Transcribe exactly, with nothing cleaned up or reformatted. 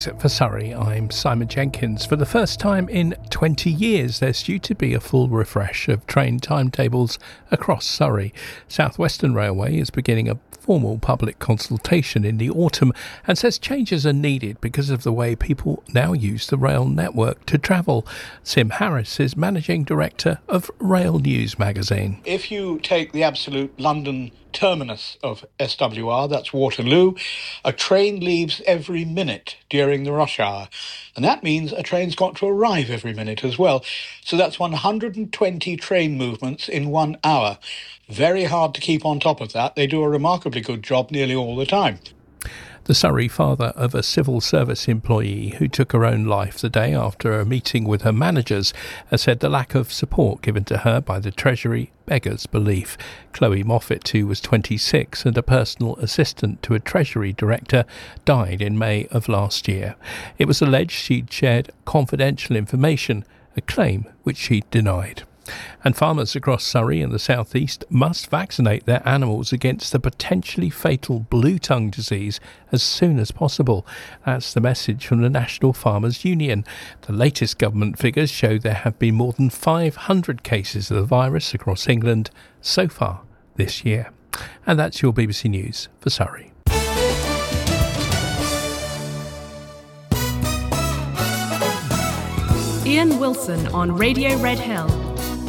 For Surrey, I'm Simon Jenkins. For the first time in twenty years, there's due to be a full refresh of train timetables across Surrey. South Western Railway is beginning a formal public consultation in the autumn and says changes are needed because of the way people now use the rail network to travel. Sim Harris is Managing Director of Rail News magazine. If you take the absolute London terminus of S W R, that's Waterloo, a train leaves every minute during the rush hour. And that means a train's got to arrive every minute as well. So that's one hundred twenty train movements in one hour. Very hard to keep on top of that. They do a remarkably good job nearly all the time. The Surrey father of a civil service employee who took her own life the day after a meeting with her managers has said the lack of support given to her by the Treasury beggars belief. Chloe Moffat, who was twenty-six and a personal assistant to a Treasury director, died in May of last year. It was alleged she'd shared confidential information, a claim which she denied. And farmers across Surrey and the South East must vaccinate their animals against the potentially fatal blue tongue disease as soon as possible. That's the message from the National Farmers Union. The latest government figures show there have been more than five hundred cases of the virus across England so far this year. And that's your B B C News for Surrey. Ian Wilson on Radio Red Hill.